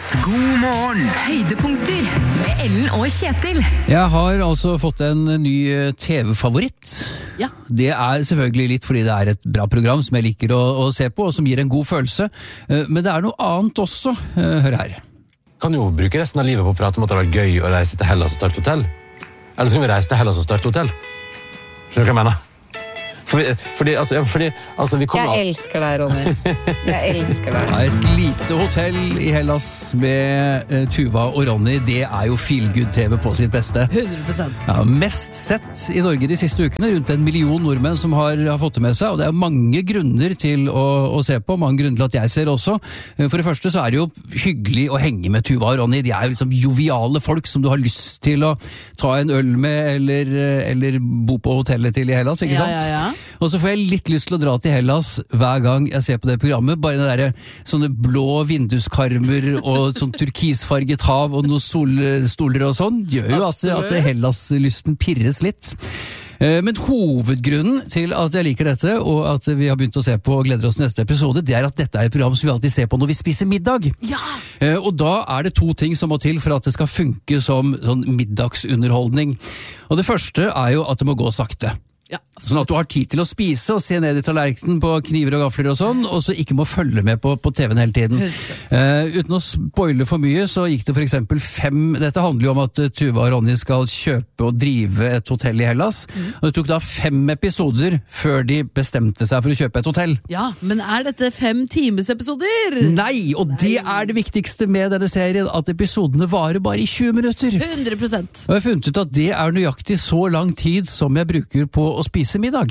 God morgen! Høydepunkter med Ellen og Kjetil. Jeg har altså fått en ny TV-favoritt. Ja. Det er selvfølgelig litt fordi det er et bra program som jeg liker å se på, og som gir en god følelse. Men det er noe annet også. Hør her. Kan jo bruke resten av livet på å prate om at det har vært gøy å reise til Hellas og starte hotell. Eller så kan vi reise til Hellas og starte hotell. Skjønner du hva jeg mener? Fordi vi kommer... Jeg elsker deg, Ronny. Jeg elsker deg. Det er et lite hotell i Hellas med Tuva og Ronny. Det er jo feel-good-TV på sitt beste. 100%. Ja, mest sett i Norge de siste ukene. Rundt 1 million nordmenn som har fått det med seg. Og det er mange grunner til å se på. Mange grunner til at jeg ser også. For det første så er det jo hyggelig å henge med Tuva og Ronny. De er jo liksom joviale folk som du har lyst til å ta en øl med eller bo på hotellet til i Hellas, ikke sant? Ja. Og så får jeg litt lyst til å dra til Hellas hver gang jeg ser på det programmet. Bare det der, sånne blå vinduskarmer og sånn turkisfarget hav og noen solstoler og sånn, gjør jo at Hellas-lysten pirres litt. Men hovedgrunnen til at jeg liker dette, og at vi har begynt å se på og gleder oss til neste episode, det er at dette er et program som vi alltid ser på når vi spiser middag. Ja! Og da er det 2 ting som må til for at det skal funke som sånn middagsunderholdning. Og det første er jo at det må gå sakte. Ja, sånn at du har tid til å spise og se ned i tallerkenen på kniver og gafler og sånn, og så ikke må følge med på TV-en hele tiden. Uten å spoile for mye, så gikk det for eksempel 5... Dette handler jo om at Tuva og Ronny skal kjøpe og drive et hotell i Hellas, og det tok da 5 episoder før de bestemte seg for å kjøpe et hotell. Ja, men er dette 5 times episoder? Nei, og det er det viktigste med denne serien, at episodene varer bare i 20 minutter. 100%. Og jeg har funnet ut at det er nøyaktig så lang tid som jeg bruker på å spise middag.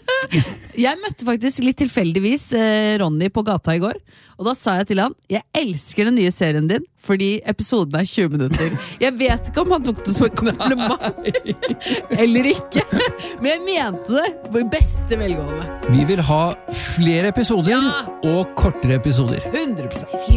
Jeg møtte faktisk litt tilfeldigvis Ronny på gata i går, og da sa jeg til han, jeg elsker den nye serien din, fordi episoden er 20 minutter. Jeg vet ikke om han tok det som et kompliment, eller ikke, men jeg mente det på beste velgående. Vi vil ha flere episoder og kortere episoder. 100%.